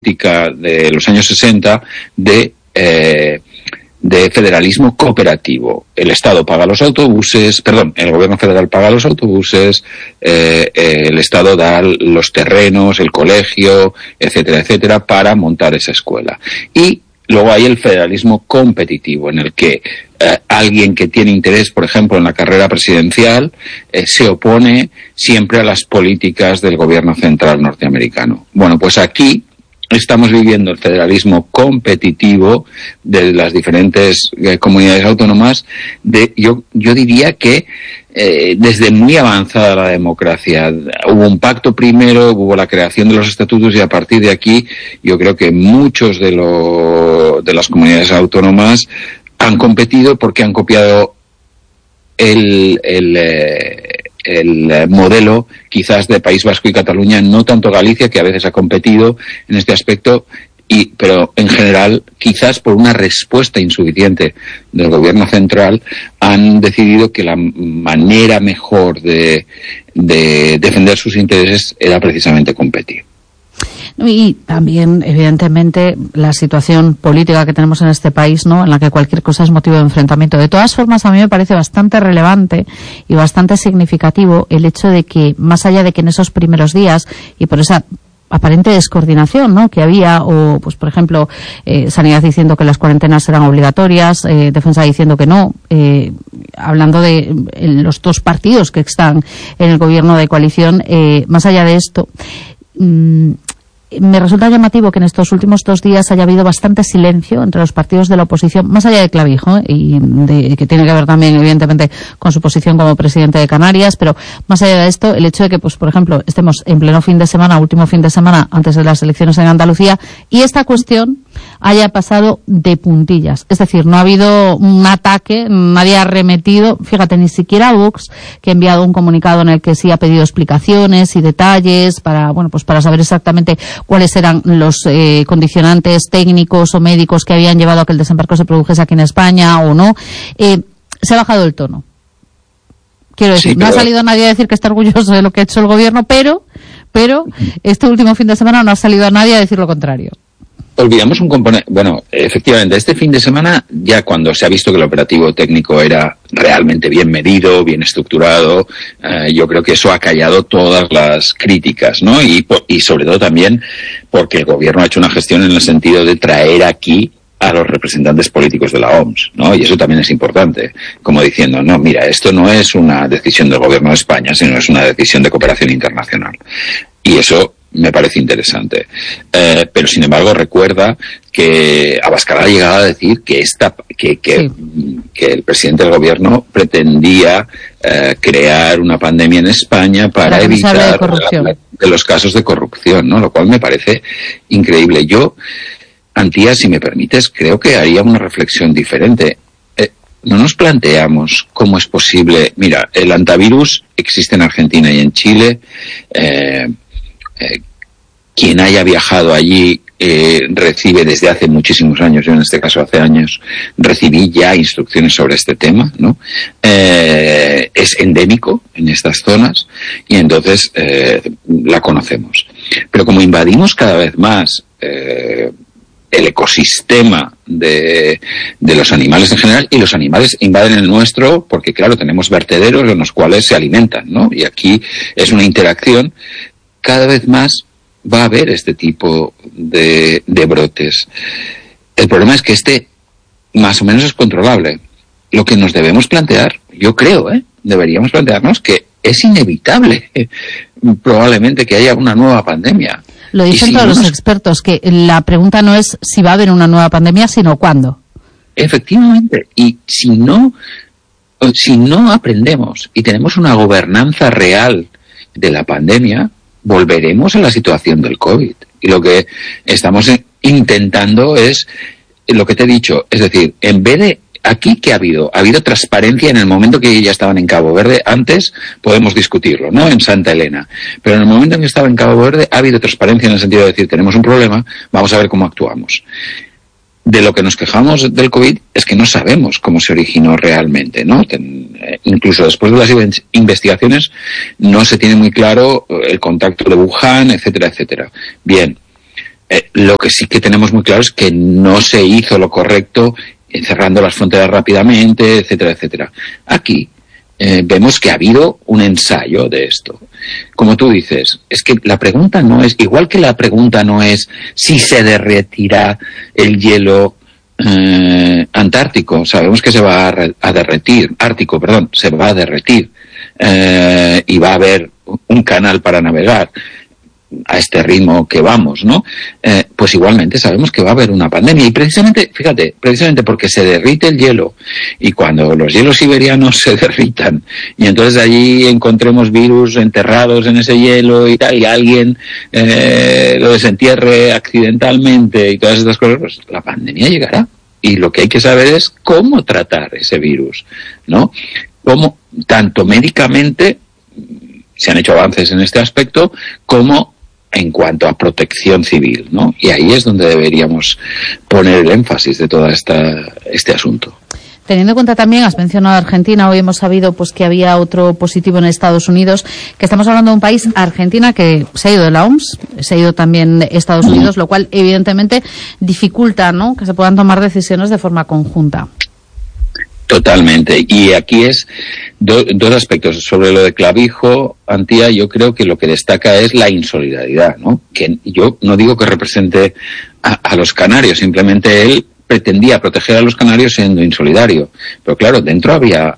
política de los años 60 de federalismo cooperativo. El Estado paga los autobuses, el gobierno federal paga los autobuses, el Estado da los terrenos, el colegio, etcétera, etcétera, para montar esa escuela. Y luego hay el federalismo competitivo, en el que alguien que tiene interés, por ejemplo, en la carrera presidencial, se opone siempre a las políticas del gobierno central norteamericano. Bueno, pues aquí estamos viviendo el federalismo competitivo de las diferentes comunidades autónomas. Yo diría que desde muy avanzada la democracia. Hubo un pacto primero, hubo la creación de los estatutos, y a partir de aquí yo creo que muchos de las comunidades autónomas han competido porque han copiado el modelo quizás de País Vasco y Cataluña, no tanto Galicia, que a veces ha competido en este aspecto, pero en general, quizás por una respuesta insuficiente del gobierno central, han decidido que la manera mejor de defender sus intereses era precisamente competir. Y también, evidentemente, la situación política que tenemos en este país, ¿no?, en la que cualquier cosa es motivo de enfrentamiento. De todas formas, a mí me parece bastante relevante y bastante significativo el hecho de que, más allá de que en esos primeros días, y por esa aparente descoordinación, ¿no?, que había, o pues por ejemplo Sanidad diciendo que las cuarentenas eran obligatorias, Defensa diciendo que no, hablando de los dos partidos que están en el gobierno de coalición, más allá de esto, me resulta llamativo que en estos últimos 2 días haya habido bastante silencio entre los partidos de la oposición, más allá de Clavijo, y que tiene que ver también, evidentemente, con su posición como presidente de Canarias, pero más allá de esto, el hecho de que, pues por ejemplo, estemos en pleno fin de semana, último fin de semana, antes de las elecciones en Andalucía, y esta cuestión haya pasado de puntillas. Es decir, no ha habido un ataque, nadie ha arremetido, fíjate, ni siquiera Vox, que ha enviado un comunicado en el que sí ha pedido explicaciones y detalles para saber exactamente cuáles eran los condicionantes técnicos o médicos que habían llevado a que el desembarco se produjese aquí en España o no. Se ha bajado el tono. Quiero decir, no ha salido nadie a decir que está orgulloso de lo que ha hecho el gobierno, pero este último fin de semana no ha salido a nadie a decir lo contrario. Olvidamos un componente. Bueno, efectivamente, este fin de semana, ya cuando se ha visto que el operativo técnico era realmente bien medido, bien estructurado, yo creo que eso ha callado todas las críticas, ¿no? Y sobre todo también porque el gobierno ha hecho una gestión en el sentido de traer aquí a los representantes políticos de la OMS, ¿no? Y eso también es importante, como diciendo, no, mira, esto no es una decisión del gobierno de España, sino es una decisión de cooperación internacional. Y eso me parece interesante. Pero sin embargo recuerda que Abascal ha llegado a decir que el presidente del gobierno pretendía crear una pandemia en España para evitar de los casos de corrupción, ¿no? Lo cual me parece increíble. Yo, Antía, si me permites, creo que haría una reflexión diferente. No nos planteamos cómo es posible. Mira, el antivirus existe en Argentina y en Chile. Quien haya viajado allí recibe desde hace muchísimos años, yo en este caso hace años, recibí ya instrucciones sobre este tema, ¿no? Es endémico en estas zonas y entonces la conocemos. Pero como invadimos cada vez más el ecosistema de los animales en general, y los animales invaden el nuestro porque, claro, tenemos vertederos en los cuales se alimentan, ¿no? Y aquí es una interacción. Cada vez más va a haber este tipo de brotes. El problema es que más o menos es controlable. Lo que nos debemos plantear, yo creo, deberíamos plantearnos que es inevitable probablemente que haya una nueva pandemia. Lo dicen todos los expertos, que la pregunta no es si va a haber una nueva pandemia, sino cuándo. Efectivamente. Y si no aprendemos y tenemos una gobernanza real de la pandemia, volveremos a la situación del COVID. Y lo que estamos intentando es lo que te he dicho. Es decir, en vez de aquí, ¿qué ha habido? Ha habido transparencia en el momento que ya estaban en Cabo Verde. Antes podemos discutirlo, ¿no? En Santa Elena. Pero en el momento en que estaba en Cabo Verde ha habido transparencia en el sentido de decir, tenemos un problema, vamos a ver cómo actuamos. De lo que nos quejamos del COVID es que no sabemos cómo se originó realmente, ¿no? Incluso después de las investigaciones no se tiene muy claro el contacto de Wuhan, etcétera, etcétera. Bien, Lo que sí que tenemos muy claro es que no se hizo lo correcto cerrando las fronteras rápidamente, etcétera, etcétera. Aquí vemos que ha habido un ensayo de esto. Como tú dices, es que la pregunta no es, igual que la pregunta no es si se derretirá el hielo antártico, sabemos que se va a derretir, ártico, perdón, se va a derretir y va a haber un canal para navegar a este ritmo que vamos, ¿no? Pues igualmente sabemos que va a haber una pandemia y precisamente, fíjate, precisamente porque se derrite el hielo y cuando los hielos siberianos se derritan y entonces allí encontremos virus enterrados en ese hielo y tal y alguien lo desentierre accidentalmente y todas estas cosas, pues la pandemia llegará y lo que hay que saber es cómo tratar ese virus, ¿no? Cómo, tanto médicamente se han hecho avances en este aspecto como en cuanto a protección civil, ¿no? Y ahí es donde deberíamos poner el énfasis de todo este asunto. Teniendo en cuenta también, has mencionado a Argentina, hoy hemos sabido pues que había otro positivo en Estados Unidos, que estamos hablando de un país, Argentina, que se ha ido de la OMS, se ha ido también de Estados Unidos, lo cual evidentemente dificulta, ¿no?, que se puedan tomar decisiones de forma conjunta. Totalmente. Y aquí es dos aspectos. Sobre lo de Clavijo, Antía, yo creo que lo que destaca es la insolidaridad, ¿no? Que yo no digo que represente a los canarios, simplemente él pretendía proteger a los canarios siendo insolidario. Pero claro, dentro había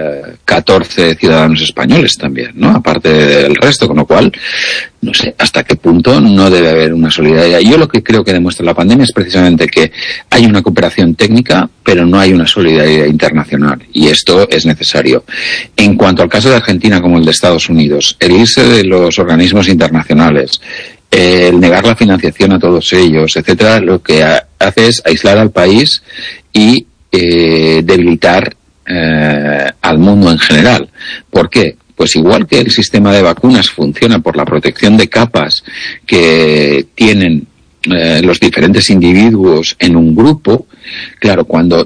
14 ciudadanos españoles también, ¿no? Aparte del resto, con lo cual, no sé hasta qué punto no debe haber una solidaridad. Yo lo que creo que demuestra la pandemia es precisamente que hay una cooperación técnica, pero no hay una solidaridad internacional, y esto es necesario. En cuanto al caso de Argentina como el de Estados Unidos, el irse de los organismos internacionales, el negar la financiación a todos ellos, etcétera, lo que hace es aislar al país y debilitar al mundo en general. ¿Por qué? Pues igual que el sistema de vacunas funciona por la protección de capas que tienen los diferentes individuos en un grupo, claro, cuando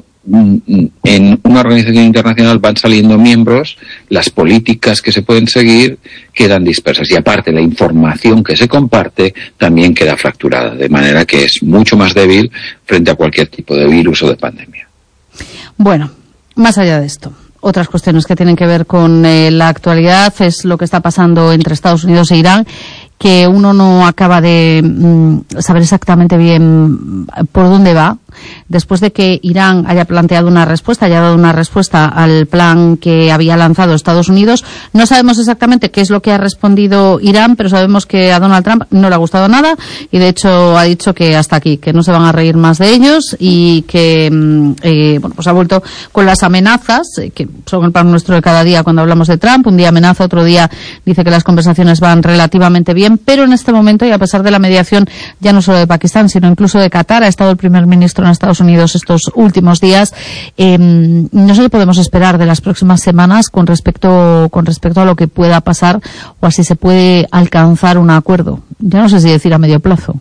en una organización internacional van saliendo miembros, las políticas que se pueden seguir quedan dispersas y aparte la información que se comparte también queda fracturada, de manera que es mucho más débil frente a cualquier tipo de virus o de pandemia. Bueno, más allá de esto, otras cuestiones que tienen que ver con la actualidad es lo que está pasando entre Estados Unidos e Irán, que uno no acaba de saber exactamente bien por dónde va, después de que Irán haya planteado una respuesta, haya dado una respuesta al plan que había lanzado Estados Unidos. No sabemos exactamente qué es lo que ha respondido Irán, pero sabemos que a Donald Trump no le ha gustado nada y de hecho ha dicho que hasta aquí, que no se van a reír más de ellos y que bueno, pues ha vuelto con las amenazas, que son el pan nuestro de cada día cuando hablamos de Trump. Un día amenaza, otro día dice que las conversaciones van relativamente bien, pero en este momento, y a pesar de la mediación ya no solo de Pakistán, sino incluso de Qatar, ha estado el primer ministro en Estados Unidos estos últimos días. No sé qué podemos esperar de las próximas semanas con respecto a lo que pueda pasar o a si se puede alcanzar un acuerdo. Yo no sé si decir a medio plazo.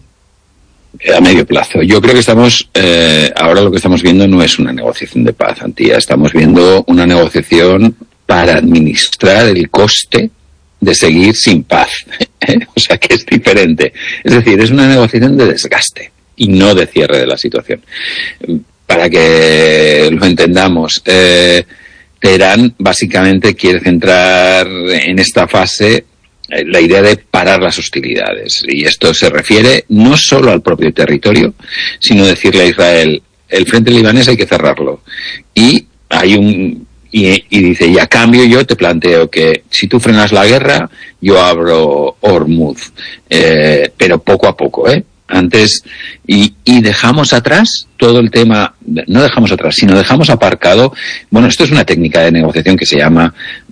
A medio plazo. Yo creo que estamos, ahora lo que estamos viendo no es una negociación de paz, Antía. Estamos viendo una negociación para administrar el coste de seguir sin paz. O sea que es diferente. Es decir, es una negociación de desgaste y no de cierre de la situación. Para que lo entendamos, Teherán básicamente quiere centrar en esta fase la idea de parar las hostilidades. Y esto se refiere no solo al propio territorio, sino decirle a Israel, el frente libanés hay que cerrarlo. Y hay y dice, y a cambio yo te planteo que si tú frenas la guerra, yo abro Hormuz. Pero poco a poco, antes, y dejamos atrás todo el tema, no dejamos atrás, sino dejamos aparcado, bueno, esto es una técnica de negociación que se llama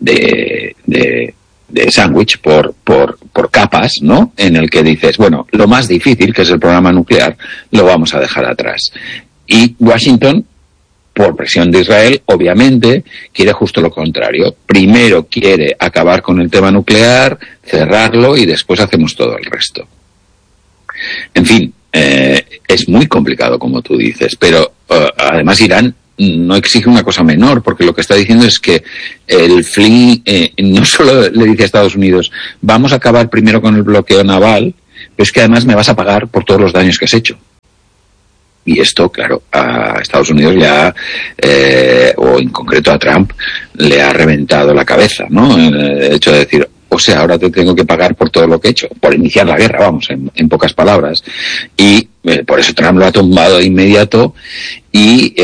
de sándwich por capas, ¿no? En el que dices, bueno, lo más difícil, que es el programa nuclear, lo vamos a dejar atrás. Y Washington, por presión de Israel, obviamente, quiere justo lo contrario. Primero quiere acabar con el tema nuclear, cerrarlo y después hacemos todo el resto. En fin, es muy complicado, como tú dices, pero además Irán no exige una cosa menor, porque lo que está diciendo es que el FLI no solo le dice a Estados Unidos, vamos a acabar primero con el bloqueo naval pero es que además me vas a pagar por todos los daños que has hecho. Y esto, claro, a Estados Unidos o en concreto a Trump, le ha reventado la cabeza, ¿no? El hecho de decir, o sea, ahora te tengo que pagar por todo lo que he hecho, por iniciar la guerra, vamos, en pocas palabras. Y por eso Trump lo ha tumbado de inmediato y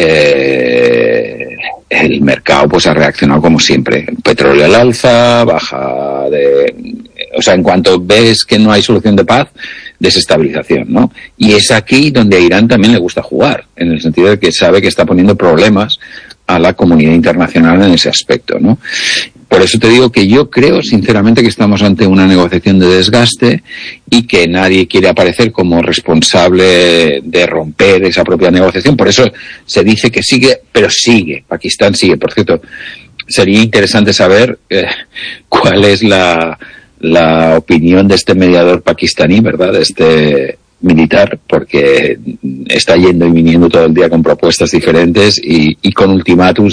el mercado pues ha reaccionado como siempre. Petróleo al alza, o sea, en cuanto ves que no hay solución de paz, desestabilización, ¿no? Y es aquí donde a Irán también le gusta jugar, en el sentido de que sabe que está poniendo problemas a la comunidad internacional en ese aspecto, ¿no? Por eso te digo que yo creo sinceramente que estamos ante una negociación de desgaste y que nadie quiere aparecer como responsable de romper esa propia negociación. Por eso se dice que sigue, pero sigue. Pakistán sigue. Por cierto, sería interesante saber cuál es la opinión de este mediador pakistaní, ¿verdad? De este militar, porque está yendo y viniendo todo el día con propuestas diferentes y con ultimátums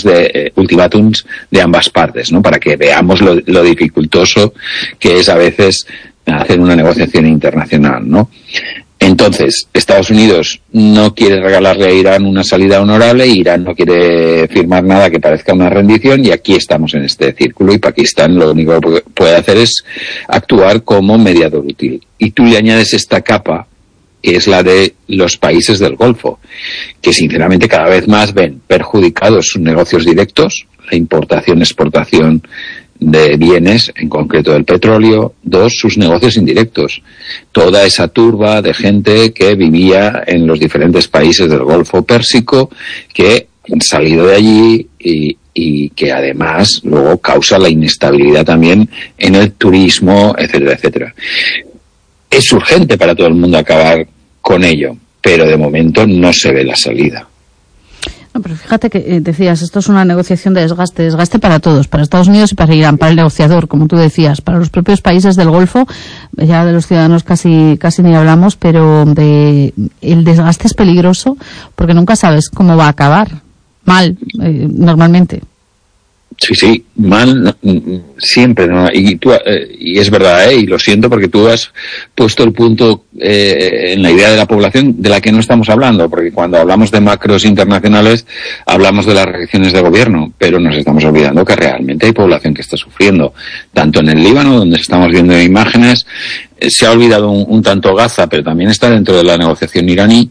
de ambas partes, ¿no? Para que veamos lo dificultoso que es a veces hacer una negociación internacional, ¿no? Entonces, Estados Unidos no quiere regalarle a Irán una salida honorable, Irán no quiere firmar nada que parezca una rendición, y aquí estamos en este círculo, y Pakistán lo único que puede hacer es actuar como mediador útil. Y tú le añades esta capa, que es la de los países del Golfo, que sinceramente cada vez más ven perjudicados sus negocios directos, la importación, exportación de bienes, en concreto del petróleo. 2, sus negocios indirectos. Toda esa turba de gente que vivía en los diferentes países del Golfo Pérsico, que han salido de allí y que además luego causa la inestabilidad también en el turismo, etcétera, etcétera. Es urgente para todo el mundo acabar con ello, pero de momento no se ve la salida. No, pero fíjate que decías, esto es una negociación de desgaste para todos, para Estados Unidos y para Irán, para el negociador, como tú decías, para los propios países del Golfo, ya de los ciudadanos casi ni hablamos, pero el desgaste es peligroso porque nunca sabes cómo va a acabar. Mal, normalmente. Sí, mal siempre, ¿no? Y es verdad, y lo siento porque tú has puesto el punto en la idea de la población de la que no estamos hablando, porque cuando hablamos de macros internacionales hablamos de las reacciones de gobierno, pero nos estamos olvidando que realmente hay población que está sufriendo, tanto en el Líbano, donde estamos viendo imágenes, se ha olvidado un tanto Gaza, pero también está dentro de la negociación iraní.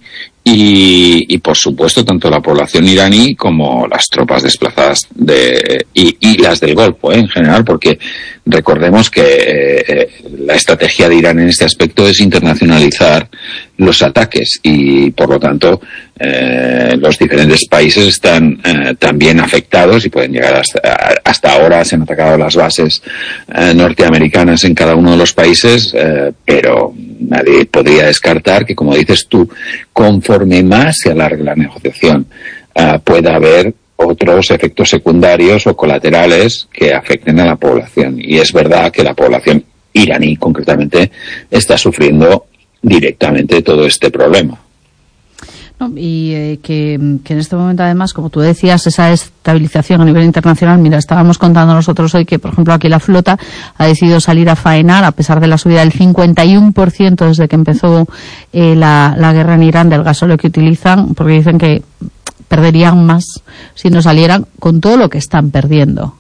Y por supuesto tanto la población iraní como las tropas desplazadas y las del Golfo en general, porque recordemos que la estrategia de Irán en este aspecto es internacionalizar los ataques y por lo tanto los diferentes países están también afectados y pueden llegar hasta ahora. Se han atacado las bases norteamericanas en cada uno de los países, pero nadie podría descartar que, como dices tú, conforme más se alargue la negociación, pueda haber otros efectos secundarios o colaterales que afecten a la población. Y es verdad que la población iraní, concretamente, está sufriendo directamente todo este problema. No, y que en este momento, además, como tú decías, esa estabilización a nivel internacional. Mira, estábamos contando nosotros hoy que, por ejemplo, aquí la flota ha decidido salir a faenar, a pesar de la subida del 51% desde que empezó la guerra en Irán, del gasóleo que utilizan, porque dicen que perderían más si no salieran, con todo lo que están perdiendo.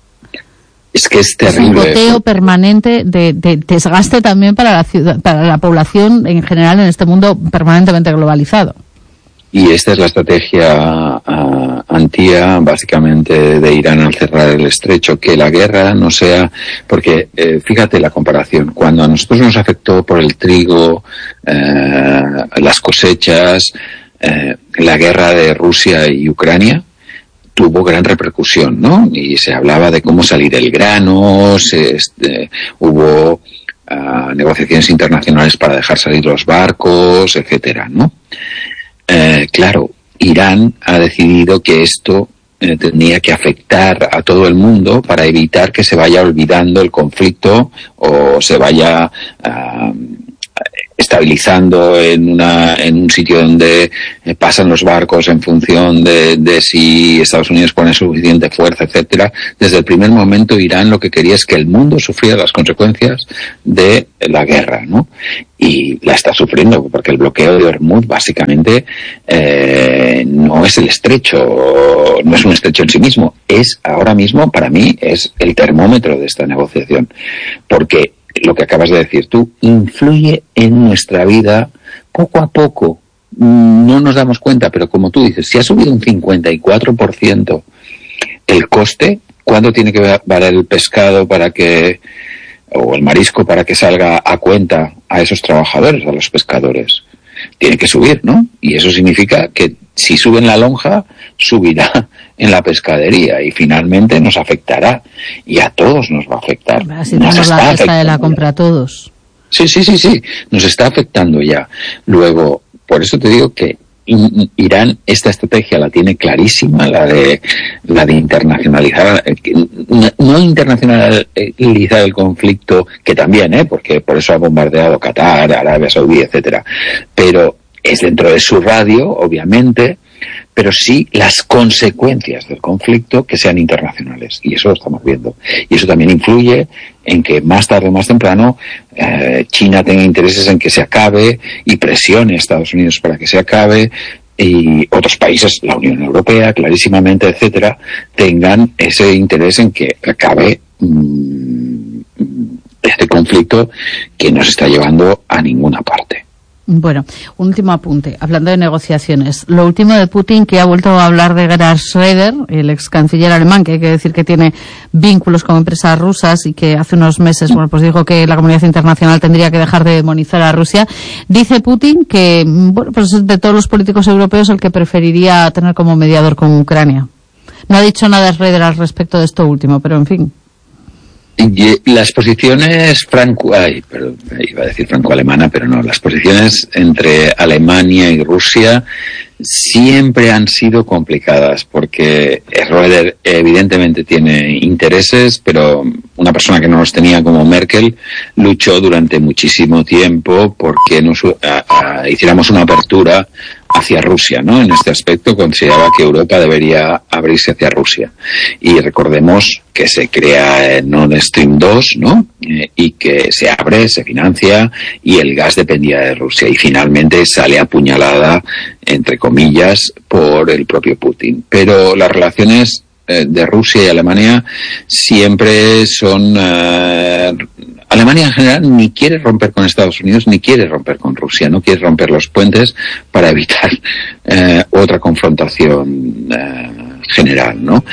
Es que es terrible. Es un goteo permanente de desgaste también para la ciudad, para la población en general en este mundo permanentemente globalizado. Y esta es la estrategia antía, básicamente, de Irán al cerrar el estrecho, que la guerra no sea, porque fíjate la comparación, cuando a nosotros nos afectó por el trigo, las cosechas, la guerra de Rusia y Ucrania tuvo gran repercusión, ¿no? Y se hablaba de cómo salir el grano, hubo negociaciones internacionales para dejar salir los barcos, etcétera, ¿no? Claro, Irán ha decidido que esto tenía que afectar a todo el mundo para evitar que se vaya olvidando el conflicto o se vaya estabilizando en un sitio donde pasan los barcos en función de si Estados Unidos pone suficiente fuerza, etcétera. Desde el primer momento Irán lo que quería es que el mundo sufriera las consecuencias de la guerra, ¿no? Y la está sufriendo porque el bloqueo de Hormuz básicamente no es el estrecho, no es un estrecho en sí mismo, es ahora mismo para mí es el termómetro de esta negociación, porque lo que acabas de decir tú, influye en nuestra vida poco a poco. No nos damos cuenta, pero como tú dices, si ha subido un 54% el coste, ¿cuándo tiene que valer el pescado o el marisco para que salga a cuenta a esos trabajadores, a los pescadores? Tiene que subir, ¿no? Y eso significa que si sube en la lonja, subirá en la pescadería y finalmente nos afectará. Y a todos nos va a afectar. Si tenemos la cesta de la compra a todos. Sí. Nos está afectando ya. Luego, por eso te digo que Irán esta estrategia la tiene clarísima, la de internacionalizar, no internacionalizar el conflicto, que también, porque por eso ha bombardeado Qatar, Arabia Saudí, etcétera, pero es dentro de su radio, obviamente, pero sí las consecuencias del conflicto que sean internacionales, y eso lo estamos viendo. Y eso también influye en que más tarde o más temprano China tenga intereses en que se acabe y presione a Estados Unidos para que se acabe, y otros países, la Unión Europea, clarísimamente, etcétera, tengan ese interés en que acabe este conflicto que no se está llevando a ninguna parte. Bueno, un último apunte. Hablando de negociaciones, lo último de Putin, que ha vuelto a hablar de Gerhard Schröder, el ex canciller alemán, que hay que decir que tiene vínculos con empresas rusas y que hace unos meses, pues dijo que la comunidad internacional tendría que dejar de demonizar a Rusia. Dice Putin que, pues de todos los políticos europeos el que preferiría tener como mediador con Ucrania. No ha dicho nada Schröder al respecto de esto último, pero en fin. Las posiciones iba a decir franco-alemana, pero no, las posiciones entre Alemania y Rusia siempre han sido complicadas, porque Schröder evidentemente tiene intereses, pero una persona que no los tenía como Merkel luchó durante muchísimo tiempo porque hiciéramos una apertura hacia Rusia, ¿no? En este aspecto consideraba que Europa debería abrirse hacia Rusia. Y recordemos que se crea Nord Stream 2, ¿no? Y que se abre, se financia, y el gas dependía de Rusia. Y finalmente sale apuñalada, entre comillas, por el propio Putin. Pero las relaciones de Rusia y Alemania siempre son... Alemania en general ni quiere romper con Estados Unidos ni quiere romper con Rusia, no quiere romper los puentes para evitar otra confrontación general, ¿no?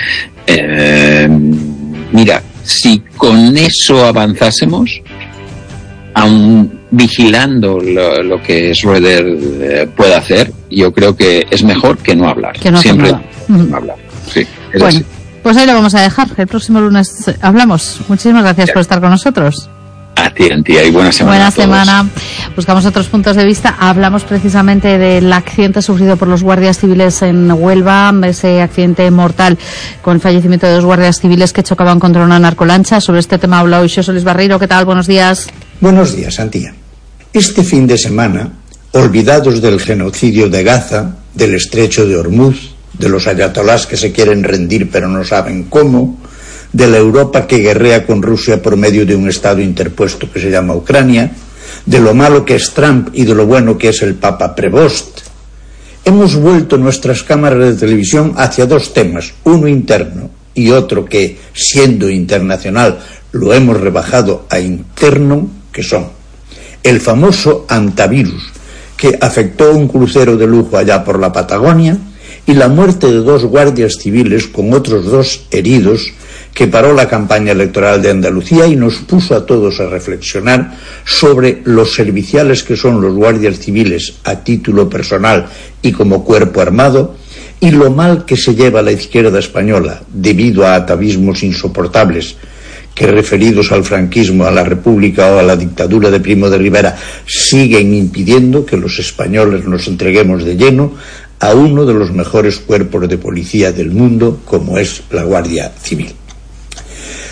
Mira, si con eso avanzásemos, aun vigilando lo que Schröder pueda hacer, yo creo que es mejor que no hablar. Que no siempre nada. No hablar. Sí, bueno, así. Pues ahí lo vamos a dejar. El próximo lunes hablamos. Muchísimas gracias por estar con nosotros. A ti, y buena semana. Buena semana. Buscamos otros puntos de vista. Hablamos precisamente del accidente sufrido por los guardias civiles en Huelva, ese accidente mortal con el fallecimiento de 2 guardias civiles que chocaban contra una narcolancha. Sobre este tema habla hoy Xosé Luis Barreiro. ¿Qué tal? Buenos días. Buenos días, Antía. Este fin de semana, olvidados del genocidio de Gaza, del estrecho de Hormuz, de los ayatolás que se quieren rendir pero no saben cómo, de la Europa que guerrea con Rusia por medio de un estado interpuesto que se llama Ucrania, de lo malo que es Trump y de lo bueno que es el Papa Prevost, hemos vuelto nuestras cámaras de televisión hacia 2 temas, uno interno y otro que, siendo internacional, lo hemos rebajado a interno, que son el famoso antivirus que afectó un crucero de lujo allá por la Patagonia y la muerte de 2 guardias civiles con otros 2 heridos que paró la campaña electoral de Andalucía y nos puso a todos a reflexionar sobre los serviciales que son los guardias civiles a título personal y como cuerpo armado, y lo mal que se lleva la izquierda española debido a atavismos insoportables que, referidos al franquismo, a la República o a la dictadura de Primo de Rivera, siguen impidiendo que los españoles nos entreguemos de lleno a uno de los mejores cuerpos de policía del mundo, como es la Guardia Civil.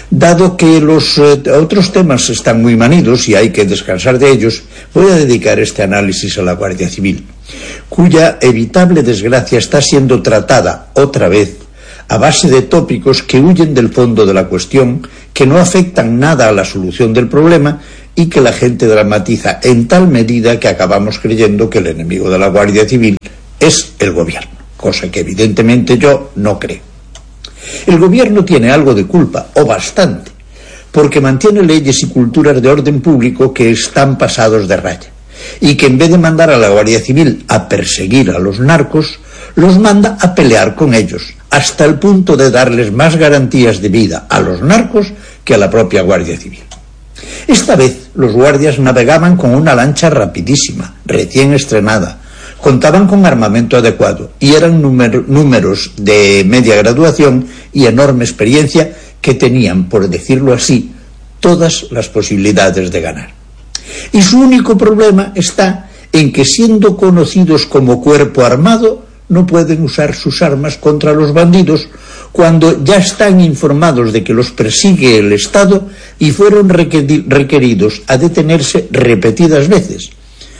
Dado que los otros temas están muy manidos y hay que descansar de ellos, voy a dedicar este análisis a la Guardia Civil, cuya evitable desgracia está siendo tratada otra vez a base de tópicos que huyen del fondo de la cuestión, que no afectan nada a la solución del problema y que la gente dramatiza en tal medida que acabamos creyendo que el enemigo de la Guardia Civil es el gobierno, cosa que evidentemente yo no creo. El gobierno tiene algo de culpa, o bastante, porque mantiene leyes y culturas de orden público que están pasados de raya, y que en vez de mandar a la Guardia Civil a perseguir a los narcos, los manda a pelear con ellos, hasta el punto de darles más garantías de vida a los narcos que a la propia Guardia Civil. Esta vez los guardias navegaban con una lancha rapidísima, recién estrenada, contaban con armamento adecuado y eran números de media graduación y enorme experiencia que tenían, por decirlo así, todas las posibilidades de ganar. Y su único problema está en que, siendo conocidos como cuerpo armado, no pueden usar sus armas contra los bandidos cuando ya están informados de que los persigue el Estado y fueron requeridos a detenerse repetidas veces.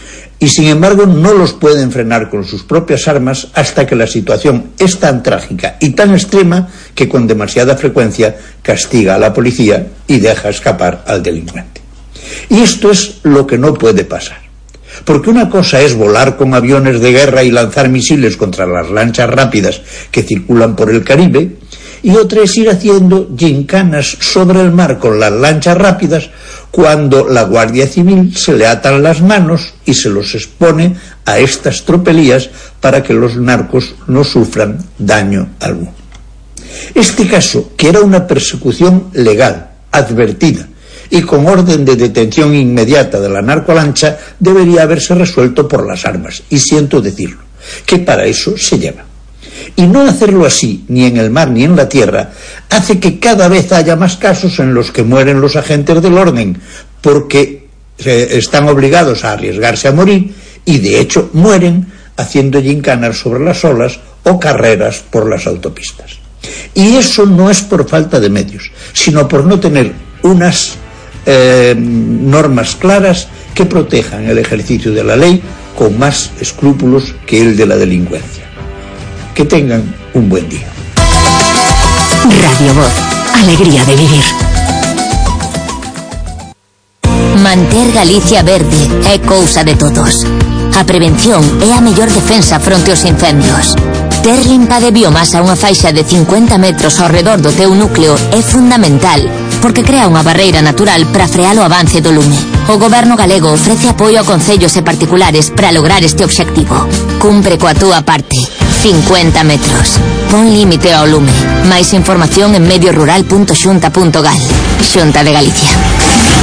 Y sin embargo no los pueden frenar con sus propias armas hasta que la situación es tan trágica y tan extrema que con demasiada frecuencia castiga a la policía y deja escapar al delincuente. Y esto es lo que no puede pasar. Porque una cosa es volar con aviones de guerra y lanzar misiles contra las lanchas rápidas que circulan por el Caribe, y otra es ir haciendo gincanas sobre el mar con las lanchas rápidas cuando la Guardia Civil se le atan las manos y se los expone a estas tropelías para que los narcos no sufran daño alguno. Este caso, que era una persecución legal, advertida, y con orden de detención inmediata de la narcolancha, debería haberse resuelto por las armas, y siento decirlo, que para eso se lleva. Y no hacerlo así, ni en el mar ni en la tierra, hace que cada vez haya más casos en los que mueren los agentes del orden, porque están obligados a arriesgarse a morir, y de hecho mueren haciendo gincanas sobre las olas o carreras por las autopistas. Y eso no es por falta de medios, sino por no tener unas normas claras que protejan el ejercicio de la ley con más escrúpulos que el de la delincuencia. Que tengan un buen día. Radio Voz, alegría de vivir. Manter Galicia verde é cousa de todos. A prevención é a mellor defensa fronte aos incendios. Ter limpa de biomasa unha faixa de 50 metros ao redor do teu núcleo é fundamental, porque crea unha barreira natural para frear o avance do lume. O Goberno galego ofrece apoio a concellos e particulares para lograr este obxectivo. Cumpre coa túa parte. 50 metros. Pon límite ao lume. Máis información en mediorural.xunta.gal. Xunta de Galicia.